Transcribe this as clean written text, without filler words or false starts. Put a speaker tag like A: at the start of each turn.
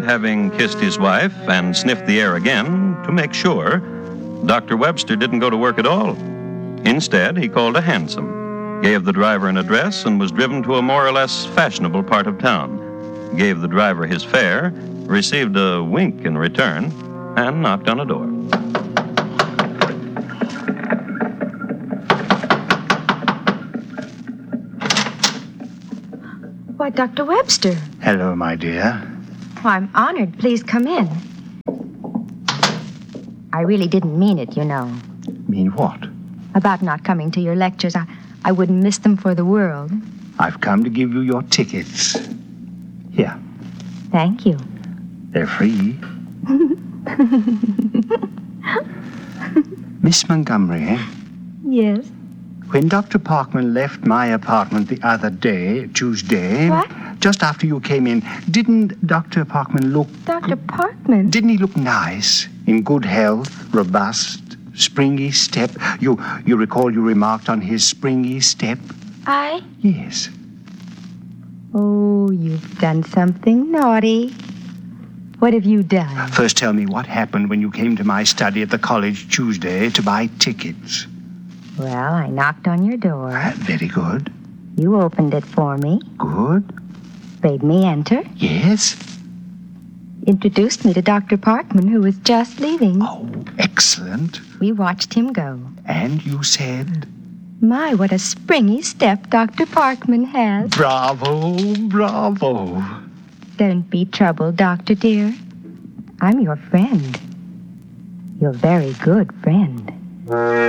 A: having kissed his wife and sniffed the air again to make sure, Dr. Webster didn't go to work at all. Instead, he called a hansom, gave the driver an address, and was driven to a more or less fashionable part of town. Gave the driver his fare, received a wink in return, and knocked on a door.
B: Why, Dr. Webster.
C: Hello, my dear.
B: Oh, I'm honored. Please come in. I really didn't mean it, you know.
C: Mean what?
B: About not coming to your lectures. I wouldn't miss them for the world.
C: I've come to give you your tickets. Here.
B: Thank you.
C: They're free. Miss Montgomery,
B: Yes?
C: when Dr. Parkman left my apartment the other day, Tuesday...
B: What?
C: Just after you came in, didn't Dr. Parkman look...
B: Dr. Parkman?
C: Didn't he look nice? In good health, robust, springy step? You recall you remarked on his springy step?
B: I?
C: Yes.
B: Oh, you've done something naughty. What have you done?
C: First tell me what happened when you came to my study at the college Tuesday to buy tickets.
B: Well, I knocked on your door.
C: Very good.
B: You opened it for me.
C: Good.
B: Bade me enter.
C: Yes.
B: Introduced me to Dr. Parkman, who was just leaving.
C: Oh, excellent.
B: We watched him go.
C: And you said...
B: My, what a springy step Dr. Parkman has.
C: Bravo, bravo.
B: Don't be troubled, Doctor dear. I'm your friend. Your very good friend.